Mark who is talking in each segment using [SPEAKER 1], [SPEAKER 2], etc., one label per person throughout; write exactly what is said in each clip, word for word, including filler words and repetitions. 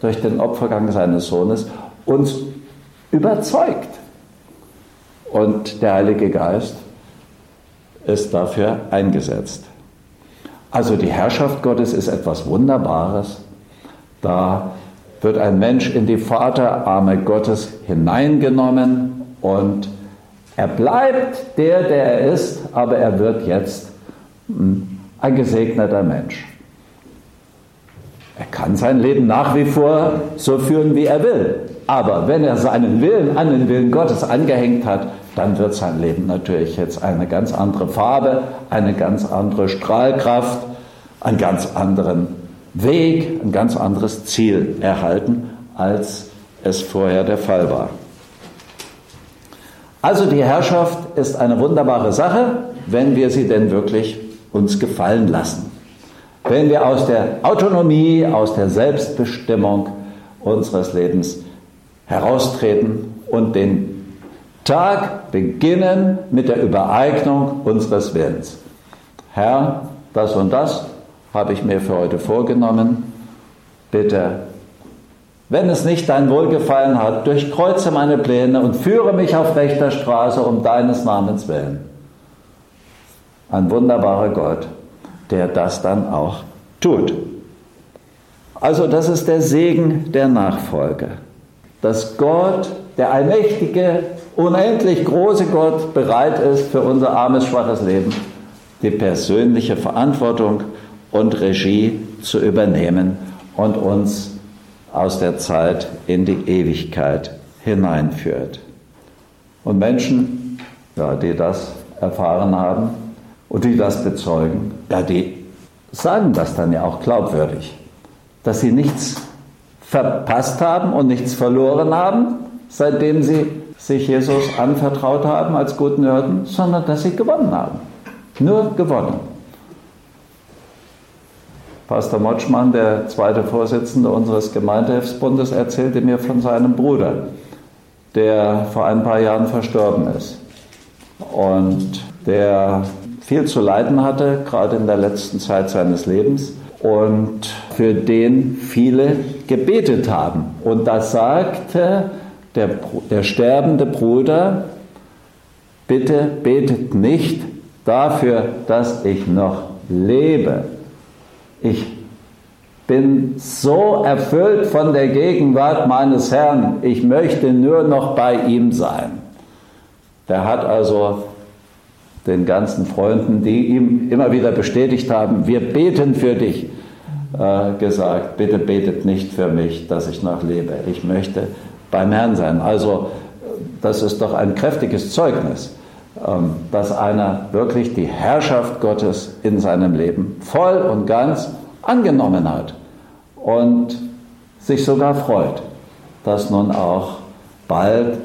[SPEAKER 1] durch den Opfergang seines Sohnes uns überzeugt. Und der Heilige Geist ist dafür eingesetzt. Also die Herrschaft Gottes ist etwas Wunderbares. Da wird ein Mensch in die Vaterarme Gottes hineingenommen und er bleibt der, der er ist, aber er wird jetzt ein gesegneter Mensch. Er kann sein Leben nach wie vor so führen, wie er will. Aber wenn er seinen Willen an den Willen Gottes angehängt hat, dann wird sein Leben natürlich jetzt eine ganz andere Farbe, eine ganz andere Strahlkraft, einen ganz anderen Weg, ein ganz anderes Ziel erhalten, als es vorher der Fall war. Also die Herrschaft ist eine wunderbare Sache, wenn wir sie denn wirklich uns gefallen lassen. Wenn wir aus der Autonomie, aus der Selbstbestimmung unseres Lebens heraustreten und den Tag beginnen mit der Übereignung unseres Willens. Herr, das und das habe ich mir für heute vorgenommen. Bitte, wenn es nicht dein Wohlgefallen hat, durchkreuze meine Pläne und führe mich auf rechter Straße um deines Namens willen. Ein wunderbarer Gott, der das dann auch tut. Also das ist der Segen der Nachfolge. Dass Gott, der allmächtige, unendlich große Gott, bereit ist, für unser armes, schwaches Leben die persönliche Verantwortung und Regie zu übernehmen und uns aus der Zeit in die Ewigkeit hineinführt. Und Menschen, ja, die das erfahren haben und die das bezeugen, ja, die sagen das dann ja auch glaubwürdig, dass sie nichts verpasst haben und nichts verloren haben, seitdem sie sich Jesus anvertraut haben als guten Hirten, sondern dass sie gewonnen haben. Nur gewonnen. Pastor Motschmann, der zweite Vorsitzende unseres Gemeindehilfsbundes, erzählte mir von seinem Bruder, der vor ein paar Jahren verstorben ist und der viel zu leiden hatte, gerade in der letzten Zeit seines Lebens, und für den viele gebetet haben. Und da sagte der, der sterbende Bruder, bitte betet nicht dafür, dass ich noch lebe. Ich bin so erfüllt von der Gegenwart meines Herrn, ich möchte nur noch bei ihm sein. Der hat also den ganzen Freunden, die ihm immer wieder bestätigt haben, wir beten für dich, äh, gesagt, bitte betet nicht für mich, dass ich noch lebe. Ich möchte beim Herrn sein. Also das ist doch ein kräftiges Zeugnis, ähm, dass einer wirklich die Herrschaft Gottes in seinem Leben voll und ganz angenommen hat und sich sogar freut, dass nun auch bald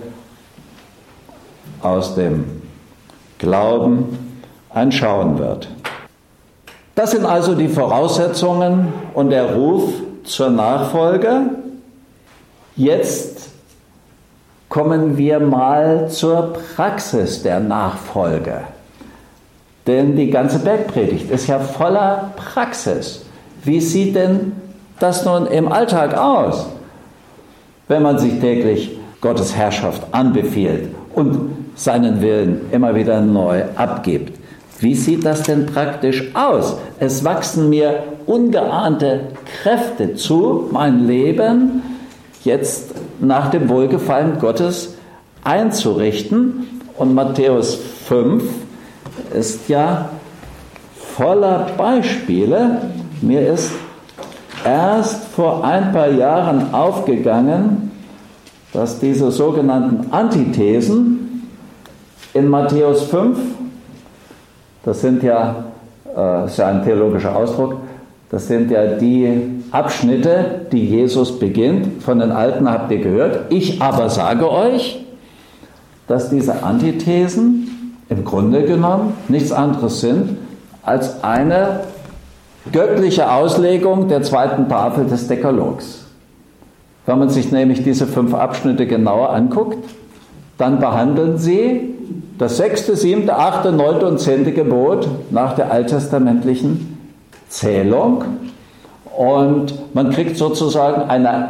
[SPEAKER 1] aus dem Glauben ein Schauen wird. Das sind also die Voraussetzungen und der Ruf zur Nachfolge. Jetzt kommen wir mal zur Praxis der Nachfolge. Denn die ganze Bergpredigt ist ja voller Praxis. Wie sieht denn das nun im Alltag aus, wenn man sich täglich Gottes Herrschaft anbefiehlt und seinen Willen immer wieder neu abgibt? Wie sieht das denn praktisch aus? Es wachsen mir ungeahnte Kräfte zu, mein Leben jetzt nach dem Wohlgefallen Gottes einzurichten. Und Matthäus fünf ist ja voller Beispiele. Mir ist erst vor ein paar Jahren aufgegangen, dass diese sogenannten Antithesen in Matthäus fünf, das sind ja, äh, ist ja ein theologischer Ausdruck, das sind ja die Abschnitte, die Jesus beginnt. Von den Alten habt ihr gehört. Ich aber sage euch, dass diese Antithesen im Grunde genommen nichts anderes sind als eine göttliche Auslegung der zweiten Tafel des Dekalogs. Wenn man sich nämlich diese fünf Abschnitte genauer anguckt, dann behandeln sie das sechste, siebte, achte, neunte und zehnte Gebot nach der alttestamentlichen Zählung. Und man kriegt sozusagen eine